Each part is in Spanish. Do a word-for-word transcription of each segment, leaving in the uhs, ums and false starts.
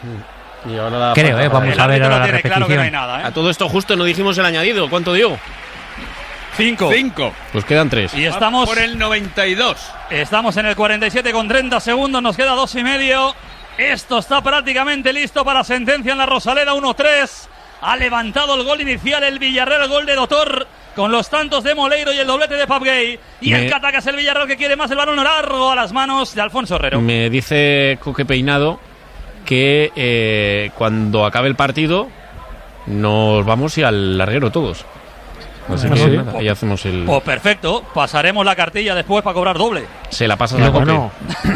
Y ahora la Creo, eh, vamos a ver ahora la repetición. Claro que no hay nada, ¿eh? A todo esto justo no dijimos el añadido. ¿Cuánto dio? Cinco. Cinco. Pues quedan tres. Y estamos por el noventa y dos. Estamos en el cuarenta y siete con treinta segundos. Nos queda dos y medio. Esto está prácticamente listo para sentencia en la Rosaleda. uno tres. Ha levantado el gol inicial el Villarreal, el gol de Dotor, con los tantos de Moleiro y el doblete de Papgay. Y Me... el que ataca es el Villarreal, que quiere más el balón largo a las manos de Alfonso Herrero. Me dice Coque Peinado que eh, cuando acabe el partido nos vamos y al larguero todos. Así que sí. nada, ahí hacemos el... Pues perfecto, pasaremos la cartilla después para cobrar doble. Se la pasas Y a luego Coque. no.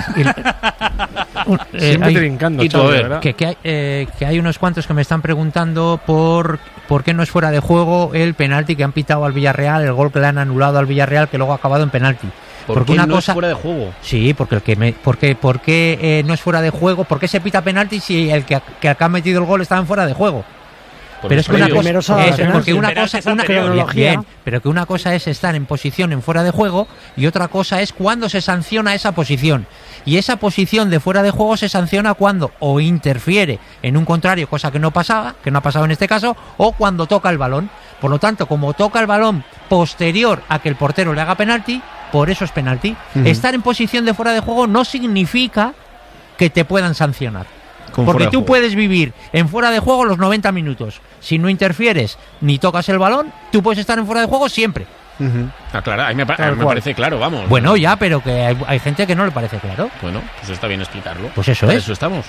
Y- eh, Siempre hay- trincando, y tú, Xavi, a ver, ¿verdad? que, que, hay, eh, que hay unos cuantos que me están preguntando por, por qué no es fuera de juego el penalti que han pitado al Villarreal, el gol que le han anulado al Villarreal, que luego ha acabado en penalti. ¿Por porque qué una no cosa es fuera de juego? Sí, porque el que me, porque, porque eh, no es fuera de juego, ¿por qué se pita penalti si el que, que acá ha metido el gol estaba en fuera de juego? Por Pero es que una ellos. cosa Primero se ha dado es penalti. porque una Penalti cosa es una anterior. bien, cronología. bien, pero que una cosa es estar en posición en fuera de juego y otra cosa es cuando se sanciona esa posición. Y esa posición de fuera de juego se sanciona cuando o interfiere en un contrario, cosa que no pasaba, que no ha pasado en este caso, o cuando toca el balón. Por lo tanto, como toca el balón posterior a que el portero le haga penalti, por eso es penalti. Uh-huh. Estar en posición de fuera de juego no significa que te puedan sancionar. Con Porque fuera de tú juego. puedes vivir en fuera de juego los noventa minutos. Si no interfieres ni tocas el balón, tú puedes estar en fuera de juego siempre. Uh-huh. Ah, claro, a mí me, pa- Tal me cual. parece claro, vamos. Bueno, ya, pero que hay, hay gente que no le parece claro. Bueno, pues está bien explicarlo. Pues eso Para es. eso estamos.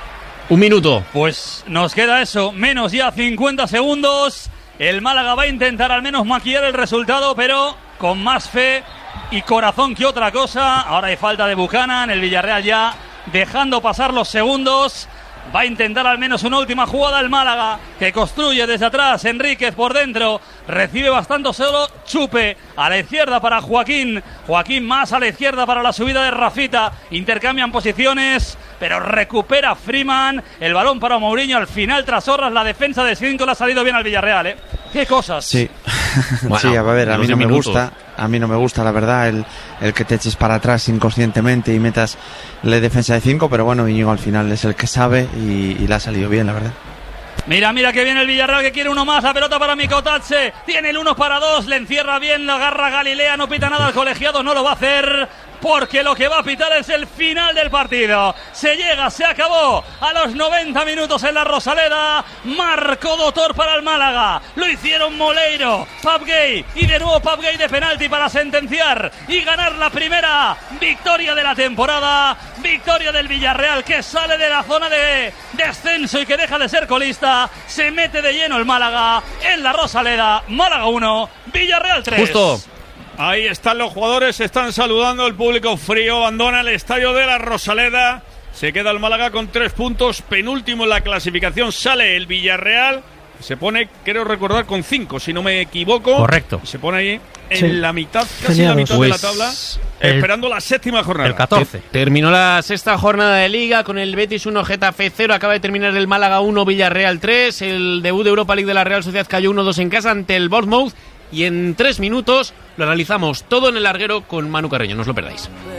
Un minuto. Pues nos queda eso, menos ya cincuenta segundos. El Málaga va a intentar al menos maquillar el resultado, pero con más fe y corazón que otra cosa. Ahora hay falta de Buchanan, el Villarreal ya dejando pasar los segundos. Va a intentar al menos una última jugada el Málaga, que construye desde atrás. Enríquez por dentro, recibe bastante solo. Chupe a la izquierda para Joaquín. Joaquín más a la izquierda para la subida de Rafita. Intercambian posiciones, pero recupera Freeman. El balón para Mourinho. Al final, tras horas, la defensa de cinco le ha salido bien al Villarreal, ¿eh? ¡Qué cosas! Sí, Bueno, sí, a ver, a mí los no me minutos. gusta, a mí no me gusta, la verdad, el, el que te eches para atrás inconscientemente y metas la defensa de cinco, pero bueno, Íñigo al final es el que sabe y, y le ha salido bien, la verdad. Mira, mira que viene el Villarreal, que quiere uno más. La pelota para Mikotatse. Tiene el uno para dos. Le encierra bien, la agarra Galilea. No pita nada al colegiado, no lo va a hacer, porque lo que va a pitar es el final del partido. Se llega, se acabó a los noventa minutos en la Rosaleda. Marcó Dotor para el Málaga. Lo hicieron Moleiro, Papgay y de nuevo Papgay de penalti para sentenciar y ganar la primera victoria de la temporada. Victoria del Villarreal, que sale de la zona de descenso y que deja de ser colista. Se mete de lleno el Málaga en la Rosaleda. Málaga uno, Villarreal tres. Justo. Ahí están los jugadores, se están saludando, el público frío abandona el estadio de la Rosaleda. Se queda el Málaga con tres puntos, penúltimo en la clasificación, sale el Villarreal. Se pone, creo recordar, con cinco, si no me equivoco. Correcto. Se pone ahí en Sí. la mitad, casi Tenía la dos. mitad de la Pues, tabla, el- esperando la séptima jornada. El catorce. Te- Terminó la sexta jornada de Liga con el Betis uno, Getafe cero. Acaba de terminar el Málaga uno, Villarreal tres. El debut de Europa League de la Real Sociedad cayó uno dos en casa ante el Bournemouth. Y en tres minutos lo analizamos todo en el larguero con Manu Carreño. No os lo perdáis.